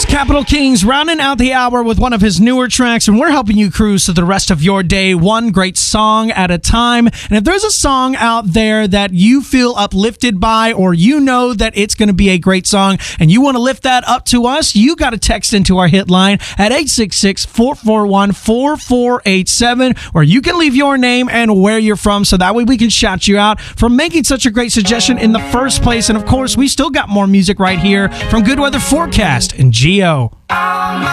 Capital Kings rounding out the hour with one of his newer tracks, and we're helping you cruise to the rest of your day, one great song at a time. And if there's a song out there that you feel uplifted by, or you know that it's going to be a great song, and you want to lift that up to us, you got to text into our hit line at 866-441-4487, where you can leave your name and where you're from, so that way we can shout you out for making such a great suggestion in the first place. And of course, we still got more music right here from Good Weather Forecast and Geo.